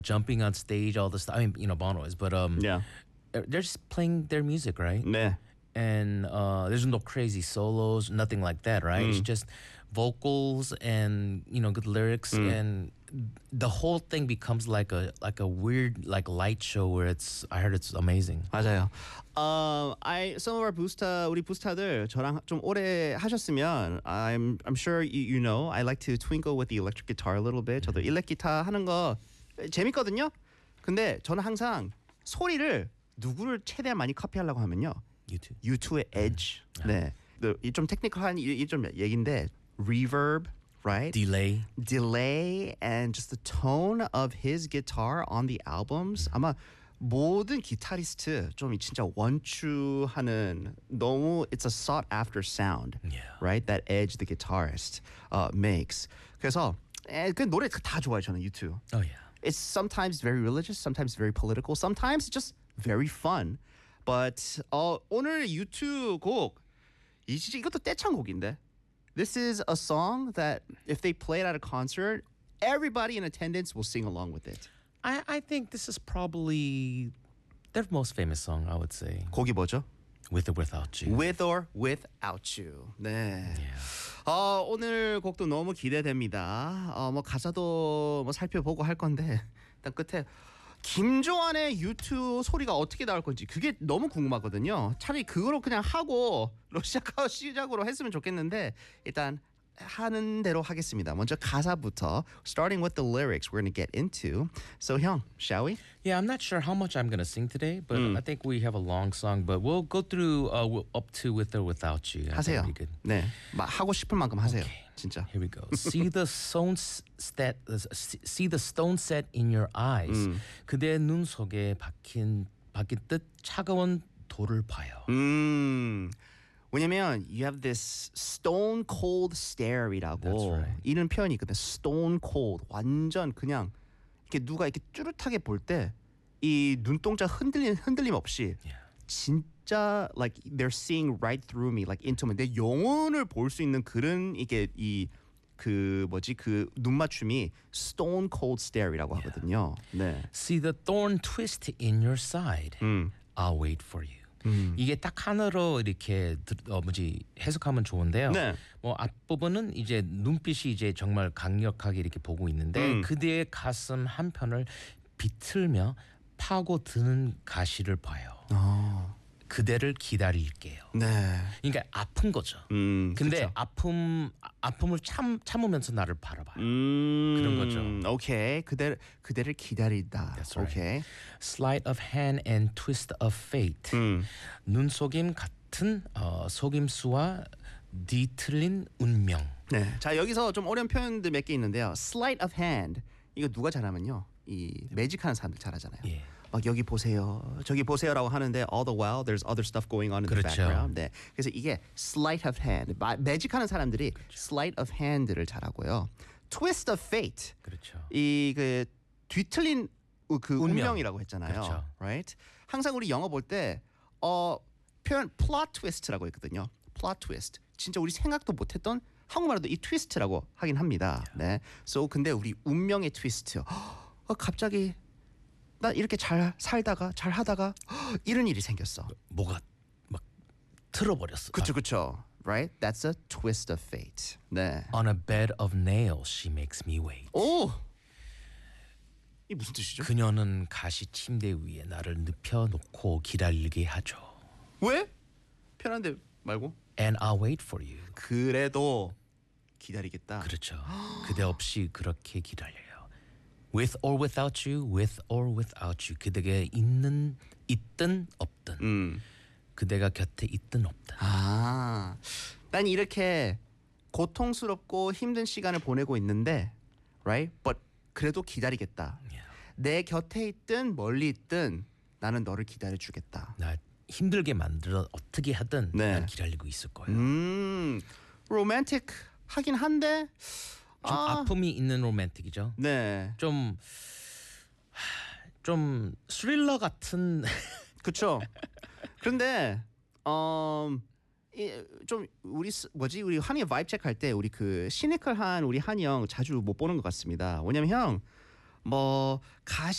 jumping on stage all the stuff. I mean, Bono is, but Yeah. they're just playing their music, right? 네. And there's no crazy solos, nothing like that, right? It's just vocals and good lyrics, and the whole thing becomes like a weird light show where I heard it's amazing. 맞아요. Some of our 우리 부스타들 저랑 좀 오래 하셨으면 I'm sure you know I like to twinkle with the electric guitar a little bit. 저도 일렉 기타 하는 거 재밌거든요. 근데 저는 항상 소리를 누구를 최대한 많이 카피하려고 하면요. U2의 Edge. 네. 이 좀 테크니컬한 이 좀 얘긴데 reverb, right? Delay and just the tone of his guitar on the albums. 아마 모든 기타리스트 좀 진짜 원추하는 너무 it's a sought after sound, right? That Edge the guitarist makes. 그래서 그 노래 다 좋아요 저는 U2. Oh yeah. It's sometimes very religious, sometimes very political, sometimes just very fun. But 오늘 U2 곡 이것도 떼창 곡인데. This is a song that if they play it at a concert, everybody in attendance will sing along with it. I think this is probably their most famous song, I would say. 곡이 뭐죠? With or Without You. With or Without You. 네. Yeah. 오늘 곡도 너무 기대됩니다. 뭐 가사도 뭐 살펴보고 할 건데 일단 끝에 김조한의 U2 소리가 어떻게 나올 건지 그게 너무 궁금하거든요. 차라리 그거로 그냥 하고 시작으로 했으면 좋겠는데 일단 하는 대로 하겠습니다. 먼저 가사부터 starting with the lyrics we're going to get into. So 형, shall we? Yeah, I'm not sure how much I'm going to sing today, but I think we have a long song, but we'll go through up to With or Without You. 하세요. That'd be good. 네, 하고 싶은 만큼 하세요. Okay. 진짜. Here we go. See the stone set in your eyes. 그대 눈 속에 박힌 듯 차가운 돌을 봐요. 왜냐면 you have this stone cold stare이라고 That's right. 이런 표현이 있거든. Stone cold, 완전 그냥 이렇게 누가 이렇게 쭈릿하게 볼 때 이 눈동자 흔들림 없이 진짜 like they're seeing right through me, like into me. 내 영혼을 볼 수 있는 그런 이게 그 눈맞춤이 stone cold stare이라고 하거든요. 네. See the thorn twist in your side. I'll wait for you. 이게 딱 하나로 이렇게 해석하면 좋은데요. 네. 뭐 앞부분은 이제 눈빛이 이제 정말 강력하게 이렇게 보고 있는데 그대의 가슴 한편을 비틀며 파고드는 가시를 봐요. 그대를 기다릴게요. 네. 그러니까 아픈 거죠. 근데 그쵸. 아픔을 참으면서 나를 바라봐요. 그런 거죠. 오케이. 그대를 기다리다. That's right. 오케이. Sleight of hand and twist of fate. 눈속임 같은 속임수와 뒤틀린 운명. 네. 자, 여기서 좀 어려운 표현들 몇 개 있는데요. Sleight of hand. 이거 누가 잘하면요. 이 매직하는 사람들 잘하잖아요. 예. 막 여기 보세요, 저기 보세요라고 하는데 all the while there's other stuff going on in the 그렇죠. background. 네. 그래서 이게 sleight of hand. 매직하는 사람들이 sleight of hand를 잘하고요. Twist of fate. 그렇죠. 이 그 뒤틀린 그 운명이라고 했잖아요. 그렇죠. Right? 항상 우리 영어 볼 때 표현 plot twist라고 했거든요. plot twist. 진짜 우리 생각도 못했던 한국말로도 이 트위스트라고 하긴 합니다. 네. So 근데 우리 운명의 트위스트. 갑자기 나 이렇게 잘 살다가 잘 하다가 이런 일이 생겼어. 뭐가 막 틀어버렸어. 그쵸. Right? That's a twist of fate. 네. On a bed of nails, she makes me wait. 오! 이 무슨 뜻이죠? 그녀는 가시 침대 위에 나를 눕혀놓고 기다리게 하죠. 왜? 편한데 말고? And I'll wait for you. 그래도 기다리겠다. 그렇죠. 그대 없이 그렇게 기다려요. With or without you, with or without you. 그대가 있든 없든. 그대가 곁에 있든 없든. 난 이렇게 고통스럽고 힘든 시간을 보내고 있는데, right? But 그래도 기다리겠다. Yeah. 내 곁에 있든 멀리 있든 나는 너를 기다려주겠다. 나 힘들게 만들어 어떻게 하든 네. 난 기다리고 있을 거예요. 로맨틱 하긴 한데 좀 아픔이 있는 로맨틱이죠. 네. 좀 스릴러 같은. 그렇죠. 그런데 좀 우리 한이 바이브 체크할 때 우리 그 시니컬한 우리 한이 형 자주 못 보는 것 같습니다. 왜냐면 형 뭐